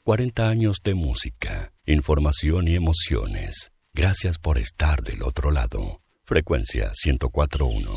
40 años de música, información y emociones. Gracias por estar del otro lado. Frecuencia 104.1.